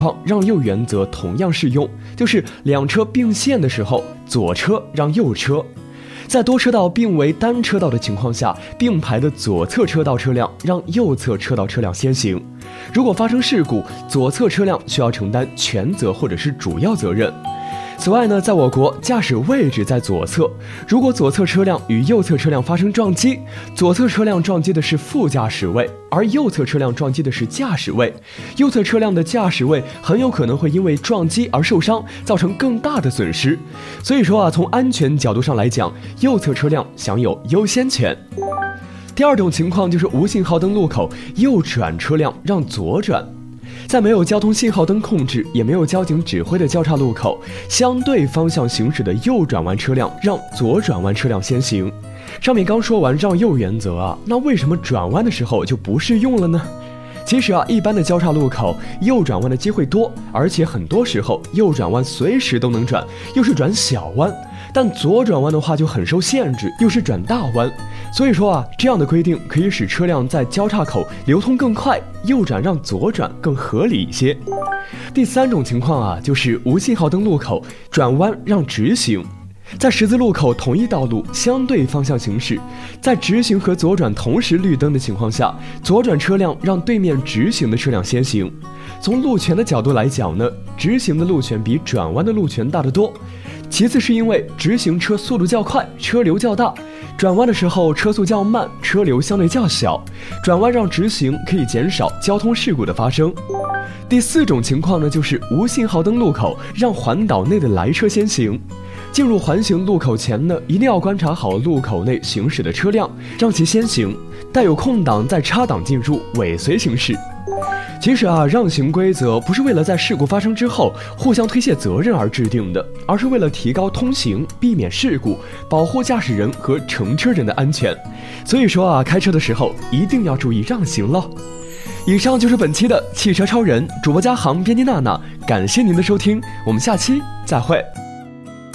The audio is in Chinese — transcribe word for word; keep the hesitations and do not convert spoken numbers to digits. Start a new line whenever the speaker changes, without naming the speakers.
让右原则同样适用，就是两车并线的时候，左车让右车。在多车道并为单车道的情况下，并排的左侧车道车辆让右侧车道车辆先行。如果发生事故，左侧车辆需要承担全责或者是主要责任。此外呢，在我国驾驶位置在左侧，如果左侧车辆与右侧车辆发生撞击，左侧车辆撞击的是副驾驶位，而右侧车辆撞击的是驾驶位，右侧车辆的驾驶位很有可能会因为撞击而受伤，造成更大的损失。所以说啊，从安全角度上来讲，右侧车辆享有优先权。第二种情况就是无信号灯路口，右转车辆让左转。在没有交通信号灯控制，也没有交警指挥的交叉路口，相对方向行驶的右转弯车辆让左转弯车辆先行。上面刚说完让右原则啊，那为什么转弯的时候就不适用了呢？其实啊，一般的交叉路口右转弯的机会多，而且很多时候右转弯随时都能转，又是转小弯。但左转弯的话就很受限制，又是转大弯。所以说啊，这样的规定可以使车辆在交叉口流通更快，右转让左转更合理一些。第三种情况啊，就是无信号灯路口转弯让直行。在十字路口同一道路相对方向行驶，在直行和左转同时绿灯的情况下，左转车辆让对面直行的车辆先行。从路权的角度来讲呢，直行的路权比转弯的路权大得多。其次是因为直行车速度较快，车流较大，转弯的时候车速较慢，车流相对较小，转弯让直行可以减少交通事故的发生。第四种情况呢，就是无信号灯路口让环岛内的来车先行。进入环形路口前呢，一定要观察好路口内行驶的车辆，让其先行，待有空档再插档进入，尾随行驶。其实啊，让行规则不是为了在事故发生之后互相推卸责任而制定的，而是为了提高通行，避免事故，保护驾驶人和乘车人的安全。所以说啊，开车的时候一定要注意让行喽。以上就是本期的汽车超人，主播嘉航，编辑娜娜，感谢您的收听，我们下期再会。